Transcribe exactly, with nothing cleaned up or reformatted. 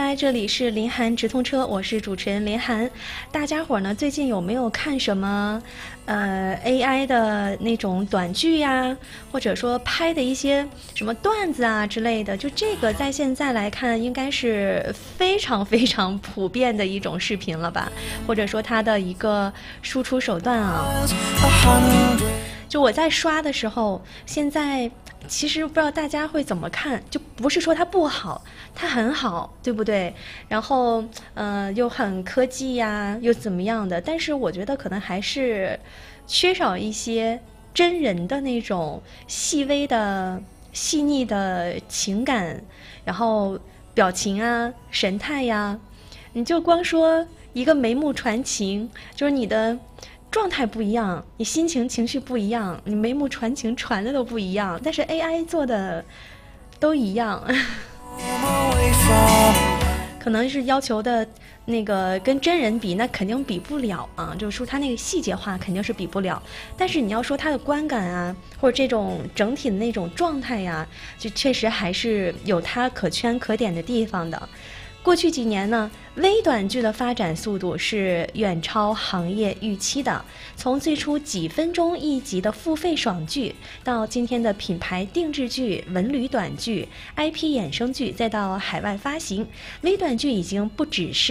嗨，这里是林涵直通车，我是主持人林涵。大家伙呢，最近有没有看什么呃 A I 的那种短剧呀，或者说拍的一些什么段子啊之类的？就这个在现在来看，应该是非常非常普遍的一种视频了吧，或者说它的一个输出手段啊。就我在刷的时候，现在其实不知道大家会怎么看，就不是说它不好，它很好，对不对？然后呃又很科技呀，又怎么样的？但是我觉得可能还是缺少一些真人的那种细微的、细腻的情感，然后表情啊、神态呀，你就光说一个眉目传情，就是你的状态不一样，你心情情绪不一样，你眉目传情传的都不一样，但是 A I 做的都一样。可能是要求的那个跟真人比，那肯定比不了啊，就是说它那个细节化肯定是比不了，但是你要说它的观感啊，或者这种整体的那种状态呀、啊，就确实还是有它可圈可点的地方的。过去几年呢，微短剧的发展速度是远超行业预期的。从最初几分钟一集的付费爽剧，到今天的品牌定制剧、文旅短剧、I P 衍生剧，再到海外发行，微短剧已经不只是